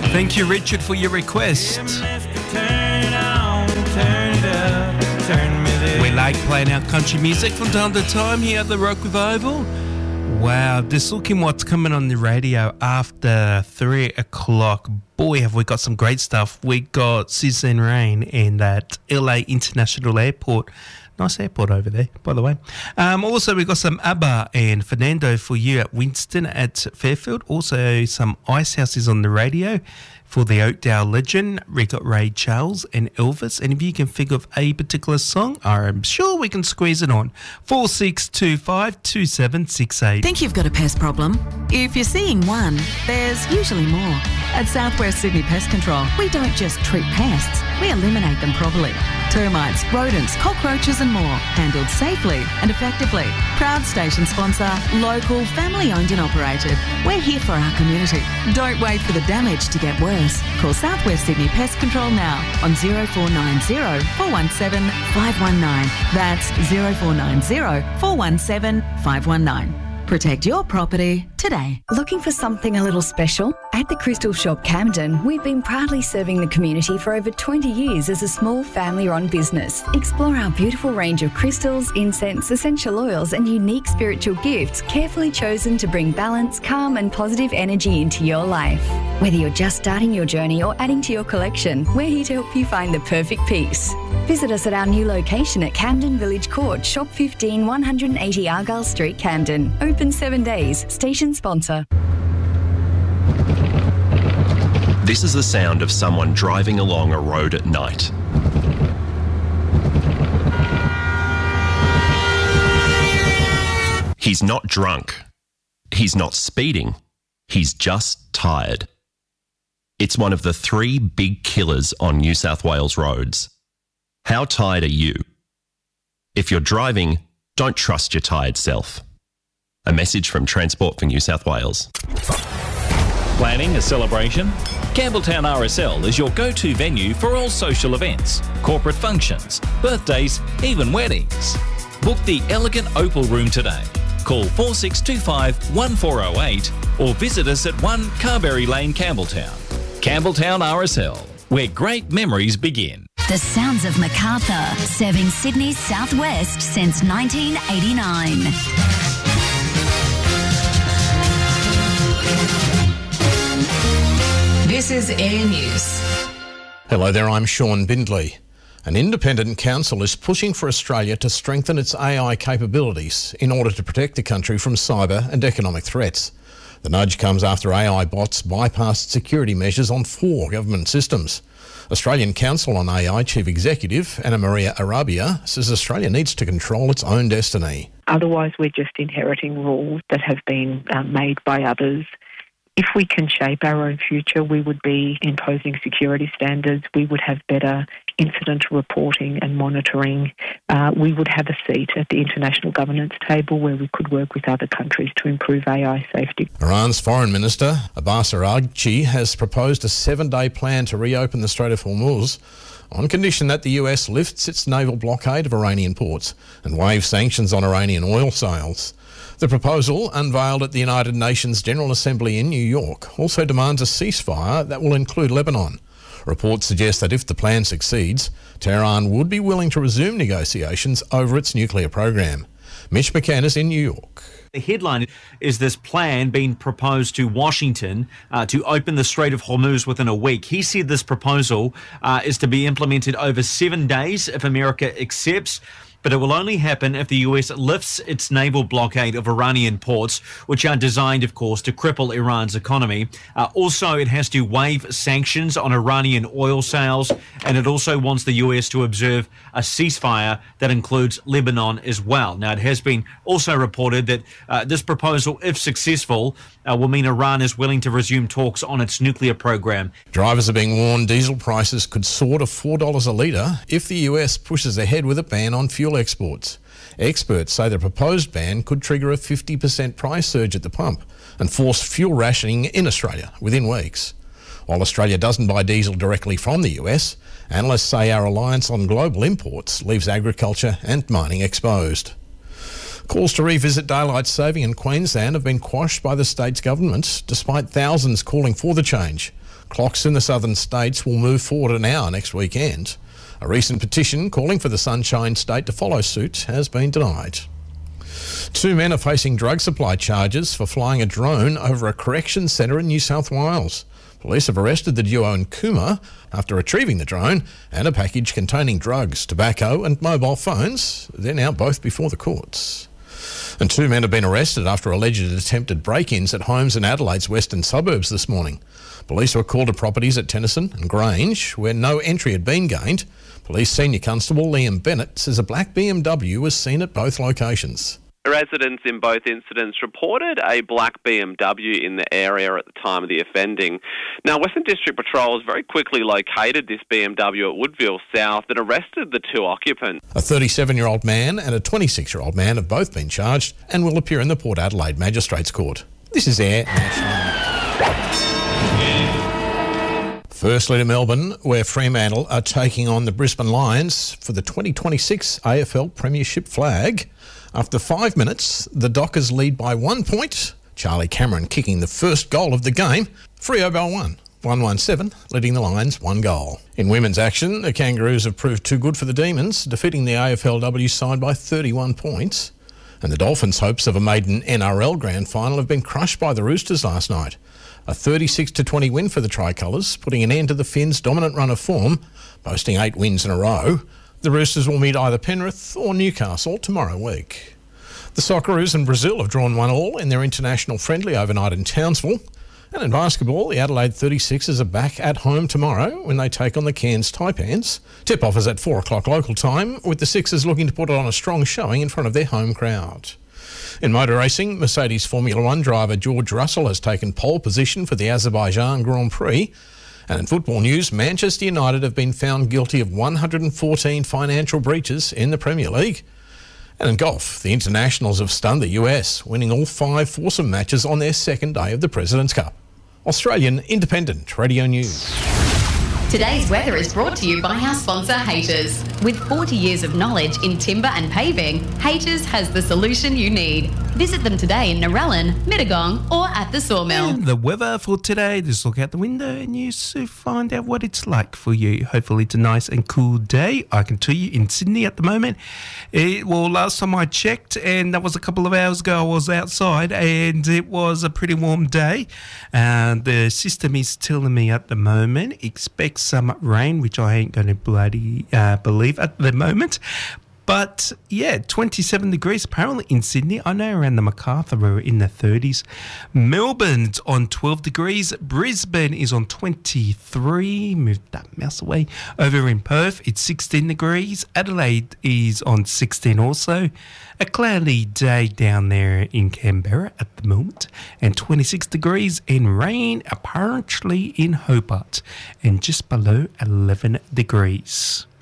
Thank you, Richard, for your request. We like playing our country music from time to time here at the Rock Revival. Wow, just looking what's coming on the radio after 3 o'clock. Boy, have we got some great stuff. We got Sizzling Rain and at LA International Airport. Nice airport over there, by the way. Also, we got some ABBA and Fernando for you at Winston at Fairfield. Also, some Icehouse is on the radio for the Oakdale legend. We got Ray Charles and Elvis. And if you can think of a particular song, I'm sure we can squeeze it on. 46252768. Think you've got a pest problem? If you're seeing one, there's usually more. At Southwest Sydney Pest Control, we don't just treat pests, we eliminate them properly. Termites, rodents, cockroaches and more, handled safely and effectively. Proud station sponsor, local, family-owned and operated. We're here for our community. Don't wait for the damage to get worse. Call Southwest Sydney Pest Control now on 0490 417 519. That's 0490 417 519. Protect your property today. Looking for something a little special? At the Crystal Shop Camden, we've been proudly serving the community for over 20 years as a small family-run business. Explore our beautiful range of crystals, incense, essential oils and unique spiritual gifts carefully chosen to bring balance, calm and positive energy into your life. Whether you're just starting your journey or adding to your collection, we're here to help you find the perfect piece. Visit us at our new location at Camden Village Court, Shop 15, 180 Argyle Street, Camden. Open 7 days. Station sponsor. This is the sound of someone driving along a road at night. He's not drunk. He's not speeding. He's just tired. It's one of the 3 big killers on New South Wales roads. How tired are you? If you're driving, don't trust your tired self. A message from Transport for New South Wales. Planning a celebration? Campbelltown RSL is your go-to venue for all social events, corporate functions, birthdays, even weddings. Book the elegant Opal Room today. Call 4625 1408 or visit us at 1 Carberry Lane, Campbelltown. Campbelltown RSL, where great memories begin. The sounds of Macarthur, serving Sydney's southwest since 1989. This is Air News. Hello there, I'm Sean Bindley. An independent council is pushing for Australia to strengthen its AI capabilities in order to protect the country from cyber and economic threats. The nudge comes after AI bots bypassed security measures on 4 government systems. Australian Council on AI Chief Executive Anna Maria Arabia says Australia needs to control its own destiny. Otherwise, we're just inheriting rules that have been made by others. If we can shape our own future, we would be imposing security standards. We would have better incident reporting and monitoring. We would have a seat at the international governance table where we could work with other countries to improve AI safety. Iran's Foreign Minister Abbas Araghchi has proposed a 7-day plan to reopen the Strait of Hormuz on condition that the US lifts its naval blockade of Iranian ports and waives sanctions on Iranian oil sales. The proposal, unveiled at the United Nations General Assembly in New York, also demands a ceasefire that will include Lebanon. Reports suggest that if the plan succeeds, Tehran would be willing to resume negotiations over its nuclear program. Mitch McCann is in New York. The headline is this plan being proposed to Washington to open the Strait of Hormuz within a week. He said this proposal is to be implemented over 7 days if America accepts. But it will only happen if the US lifts its naval blockade of Iranian ports, which are designed, of course, to cripple Iran's economy. Also, it has to waive sanctions on Iranian oil sales, and it also wants the US to observe a ceasefire that includes Lebanon as well. Now, it has been also reported that this proposal, if successful, will mean Iran is willing to resume talks on its nuclear program. Drivers are being warned diesel prices could soar to $4 a litre if the US pushes ahead with a ban on fuel exports. Experts say the proposed ban could trigger a 50% price surge at the pump and force fuel rationing in Australia within weeks. While Australia doesn't buy diesel directly from the US, analysts say our reliance on global imports leaves agriculture and mining exposed. Calls to revisit daylight saving in Queensland have been quashed by the state's government, despite thousands calling for the change. Clocks in the southern states will move forward an hour next weekend. A recent petition calling for the Sunshine State to follow suit has been denied. 2 men are facing drug supply charges for flying a drone over a corrections centre in New South Wales. Police have arrested the duo in Cooma after retrieving the drone and a package containing drugs, tobacco and mobile phones. They're now both before the courts. And 2 men have been arrested after alleged attempted break-ins at homes in Adelaide's western suburbs this morning. Police were called to properties at Tennyson and Grange where no entry had been gained. Police Senior Constable Liam Bennett says a black BMW was seen at both locations. Residents in both incidents reported a black BMW in the area at the time of the offending. Now, Western District Patrols very quickly located this BMW at Woodville South and arrested the 2 occupants. A 37-year-old man and a 26-year-old man have both been charged and will appear in the Port Adelaide Magistrates Court. This is Air National. Firstly to Melbourne, where Fremantle are taking on the Brisbane Lions for the 2026 AFL Premiership flag. After 5 minutes, the Dockers lead by 1 point. Charlie Cameron kicking the first goal of the game. Freo Bell won. 1-1-7, leading the Lions 1 goal. In women's action, the Kangaroos have proved too good for the Demons, defeating the AFLW side by 31 points. And the Dolphins' hopes of a maiden NRL grand final have been crushed by the Roosters last night. A 36-20 win for the Tricolours, putting an end to the Finns' dominant run of form, boasting 8 wins in a row. The Roosters will meet either Penrith or Newcastle tomorrow week. The Socceroos and Brazil have drawn 1-1 in their international friendly overnight in Townsville. And in basketball, the Adelaide 36ers are back at home tomorrow when they take on the Cairns Taipans. Tip-off is at 4 o'clock local time, with the Sixers looking to put on a strong showing in front of their home crowd. In motor racing, Mercedes Formula One driver George Russell has taken pole position for the Azerbaijan Grand Prix. And in football news, Manchester United have been found guilty of 114 financial breaches in the Premier League. And in golf, the Internationals have stunned the US, winning all 5 foursome matches on their second day of the President's Cup. Australian Independent Radio News. Today's weather is brought to you by our sponsor, Haters. With 40 years of knowledge in timber and paving, Haters has the solution you need. Visit them today in Narellan, Mittagong or at the Sawmill. And the weather for today, just look out the window and you find out what it's like for you. Hopefully it's a nice and cool day. I can tell you in Sydney at the moment, last time I checked, and that was a couple of hours ago, I was outside and it was a pretty warm day. And the system is telling me at the moment, expect some rain, which I ain't going to bloody believe at the moment. But yeah, 27 degrees apparently in Sydney. I know around the Macarthur we're in the 30s. Melbourne's on 12 degrees. Brisbane is on 23. Move that mouse away. Over in Perth, it's 16 degrees. Adelaide is on 16 also. A cloudy day down there in Canberra at the moment. And 26 degrees and rain apparently in Hobart. And just below 11 degrees.